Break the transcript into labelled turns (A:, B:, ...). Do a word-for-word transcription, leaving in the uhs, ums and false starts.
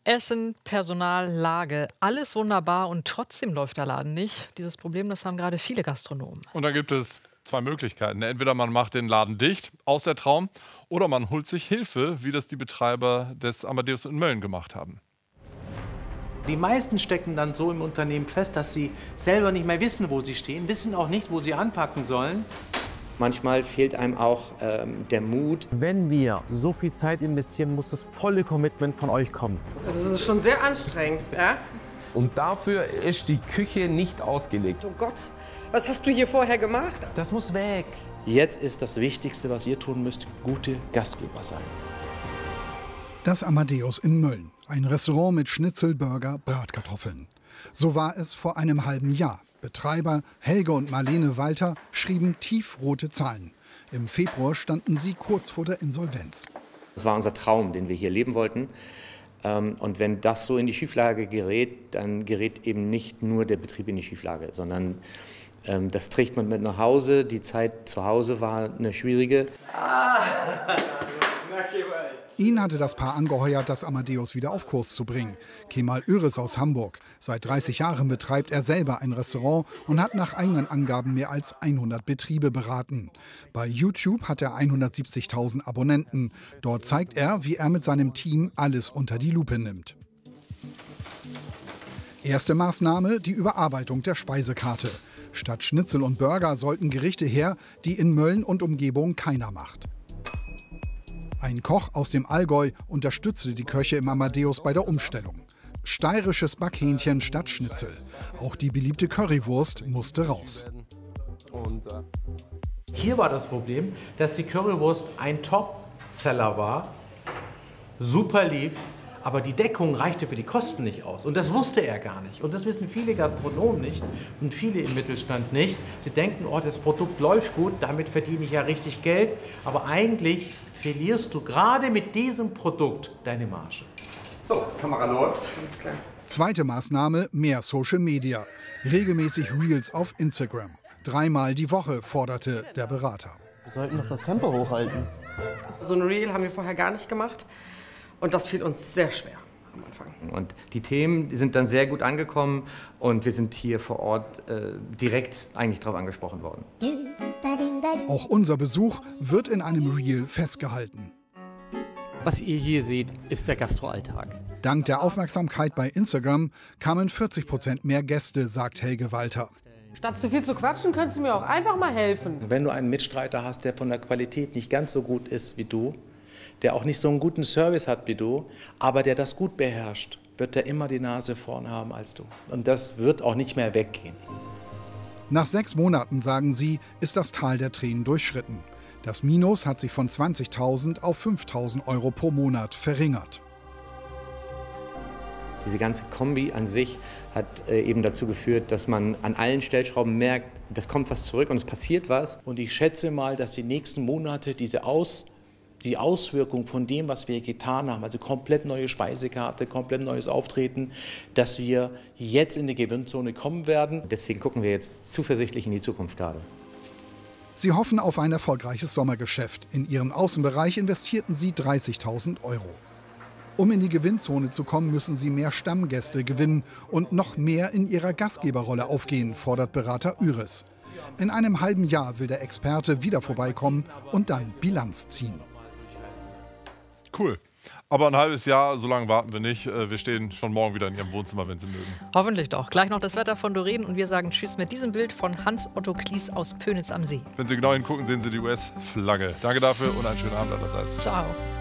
A: Essen, Personal, Lage, alles wunderbar und trotzdem läuft der Laden nicht. Dieses Problem, das haben gerade viele Gastronomen.
B: Und dann gibt es zwei Möglichkeiten. Entweder man macht den Laden dicht, aus der Traum, oder man holt sich Hilfe, wie das die Betreiber des Amadeus in Mölln gemacht haben.
C: Die meisten stecken dann so im Unternehmen fest, dass sie selber nicht mehr wissen, wo sie stehen, wissen auch nicht, wo sie anpacken sollen.
D: Manchmal fehlt einem auch ähm, der Mut.
E: Wenn wir so viel Zeit investieren, muss das volle Commitment von euch kommen.
F: Das ist schon sehr anstrengend, ja?
G: Und dafür ist die Küche nicht ausgelegt.
F: Oh Gott, was hast du hier vorher gemacht?
E: Das muss weg.
C: Jetzt ist das Wichtigste, was ihr tun müsst, gute Gastgeber sein.
H: Das Amadeus in Mölln. Ein Restaurant mit Schnitzel, Burger, Bratkartoffeln. So war es vor einem halben Jahr. Betreiber Helge und Marlene Walter schrieben tiefrote Zahlen. Im Februar standen sie kurz vor der Insolvenz.
D: Das war unser Traum, den wir hier leben wollten. Und wenn das so in die Schieflage gerät, dann gerät eben nicht nur der Betrieb in die Schieflage, sondern das trägt man mit nach Hause. Die Zeit zu Hause war eine schwierige.
H: Ihn hatte das Paar angeheuert, das Amadeus wieder auf Kurs zu bringen. Kemal Öres aus Hamburg. Seit dreißig Jahren betreibt er selber ein Restaurant und hat nach eigenen Angaben mehr als hundert Betriebe beraten. Bei YouTube hat er hundertsiebzigtausend Abonnenten. Dort zeigt er, wie er mit seinem Team alles unter die Lupe nimmt. Erste Maßnahme, die Überarbeitung der Speisekarte. Statt Schnitzel und Burger sollten Gerichte her, die in Mölln und Umgebung keiner macht. Ein Koch aus dem Allgäu unterstützte die Köche im Amadeus bei der Umstellung. Steirisches Backhähnchen statt Schnitzel. Auch die beliebte Currywurst musste raus.
C: Hier war das Problem, dass die Currywurst ein Top-Seller war, super lief, aber die Deckung reichte für die Kosten nicht aus. Und das wusste er gar nicht. Und das wissen viele Gastronomen nicht und viele im Mittelstand nicht. Sie denken, oh, das Produkt läuft gut, damit verdiene ich ja richtig Geld. Aber eigentlich verlierst du gerade mit diesem Produkt deine Marge.
I: So, Kamera läuft. Alles klar.
H: Zweite Maßnahme, mehr Social Media. Regelmäßig Reels auf Instagram. Dreimal die Woche, forderte der Berater.
E: Wir sollten doch das Tempo hochhalten.
F: So ein Reel haben wir vorher gar nicht gemacht. Und das fiel uns sehr schwer am Anfang.
D: Und die Themen sind dann sehr gut angekommen und wir sind hier vor Ort äh, direkt eigentlich darauf angesprochen worden.
H: Auch unser Besuch wird in einem Reel festgehalten.
J: Was ihr hier seht, ist der Gastroalltag.
H: Dank der Aufmerksamkeit bei Instagram kamen vierzig Prozent mehr Gäste, sagt Helge Walter.
F: Statt zu viel zu quatschen, könntest du mir auch einfach mal helfen.
C: Wenn du einen Mitstreiter hast, der von der Qualität nicht ganz so gut ist wie du, der auch nicht so einen guten Service hat wie du, aber der das gut beherrscht, wird er immer die Nase vorn haben als du. Und das wird auch nicht mehr weggehen.
H: Nach sechs Monaten, sagen sie, ist das Tal der Tränen durchschritten. Das Minus hat sich von zwanzigtausend auf fünftausend Euro pro Monat verringert.
D: Diese ganze Kombi an sich hat äh, eben dazu geführt, dass man an allen Stellschrauben merkt, das kommt was zurück und es passiert was.
C: Und ich schätze mal, dass die nächsten Monate diese Aus die Auswirkung von dem, was wir getan haben, also komplett neue Speisekarte, komplett neues Auftreten, dass wir jetzt in die Gewinnzone kommen werden.
D: Deswegen gucken wir jetzt zuversichtlich in die Zukunft gerade.
H: Sie hoffen auf ein erfolgreiches Sommergeschäft. In ihrem Außenbereich investierten sie dreißigtausend Euro. Um in die Gewinnzone zu kommen, müssen sie mehr Stammgäste gewinnen und noch mehr in ihrer Gastgeberrolle aufgehen, fordert Berater Üres. In einem halben Jahr will der Experte wieder vorbeikommen und dann Bilanz ziehen.
B: Cool. Aber ein halbes Jahr, so lange warten wir nicht. Wir stehen schon morgen wieder in Ihrem Wohnzimmer, wenn Sie mögen.
A: Hoffentlich doch. Gleich noch das Wetter von Doreen und wir sagen Tschüss mit diesem Bild von Hans-Otto Klies aus Pönitz am See.
B: Wenn Sie genau hingucken, sehen Sie die U S-Flagge. Danke dafür und einen schönen Abend allerseits.
A: Ciao.